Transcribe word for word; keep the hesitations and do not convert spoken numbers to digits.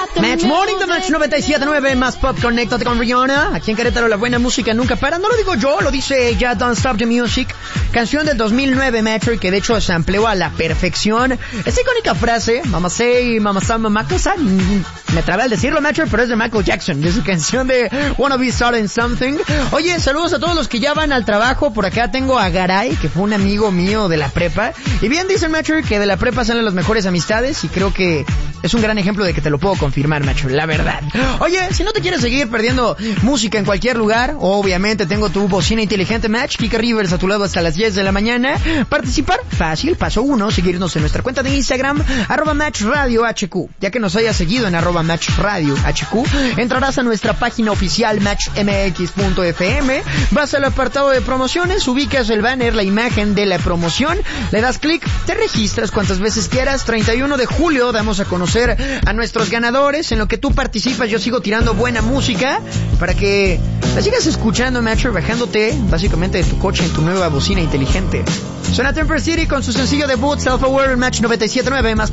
Match Morning de Match noventa y siete punto nueve, más pop, conéctate con Rihanna. Aquí en Querétaro la buena música nunca para. No lo digo yo, lo dice ya Don't Stop the Music. Canción del dos mil nueve, Metro, que de hecho se amplió a la perfección. Esa icónica frase, Mama Say, Mama Say, Mama Cosa, me trabé al decirlo, Metro, pero es de Michael Jackson, de su canción de Wanna Be Starting Something. Oye, saludos a todos los que ya van al trabajo. Por acá tengo a Garay, que fue un amigo mío de la prepa. Y bien dicen, Metro, que de la prepa salen las mejores amistades, y creo que es un gran ejemplo de que te lo puedo confirmar, Metro, la verdad. Oye, si no te quieres seguir perdiendo música en cualquier lugar, obviamente tengo tu bocina inteligente, Match, Kika Rivers a tu lado hasta las diez de la mañana. Participar, fácil, paso uno, seguirnos en nuestra cuenta de Instagram, arroba Match Radio H Q. Ya que nos hayas seguido en arroba Match Radio H Q, entrarás a nuestra página oficial match m x punto f m, vas al apartado de promociones, ubicas el banner, la imagen de la promoción, le das clic, te registras cuantas veces quieras. Treinta y uno de julio damos a conocer a nuestros ganadores. En lo que tú participas, yo sigo tirando buena música para que la sigas escuchando, Matcher, bajándote básicamente de tu coche en tu nueva bocina inteligente. Suena Temper City con su sencillo debut Self Aware en Match noventa y siete punto nueve, más